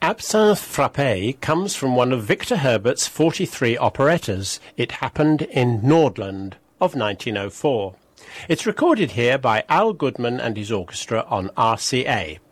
Absinthe Frappé comes from one of Victor Herbert's 43 operettas, It Happened in Nordland, of 1904. It's recorded here by Al Goodman and his orchestra on RCA.